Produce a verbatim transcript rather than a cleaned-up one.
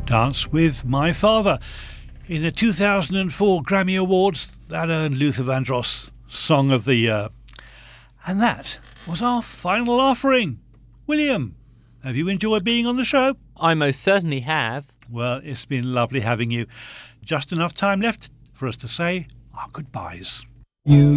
Dance with My Father. In the two thousand four Grammy Awards, that earned Luther Vandross Song of the Year. And that was our final offering. William, have you enjoyed being on the show? I most certainly have. Well, it's been lovely having you. Just enough time left for us to say our goodbyes. You